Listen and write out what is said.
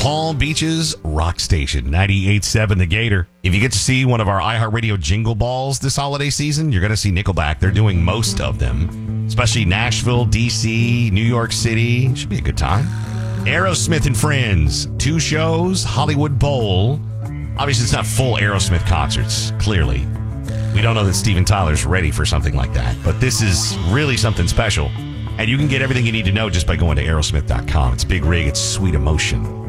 Palm Beach's Rock Station, 98.7 The Gator. If you get to see one of our iHeartRadio jingle balls this holiday season, you're going to see Nickelback. They're doing most of them, especially Nashville, D.C., New York City. Should be a good time. Aerosmith and Friends, 2 shows, Hollywood Bowl. Obviously, it's not full Aerosmith concerts, clearly. We don't know that Steven Tyler's ready for something like that, but this is really something special. And you can get everything you need to know just by going to aerosmith.com. It's Big Rig, it's Sweet Emotion.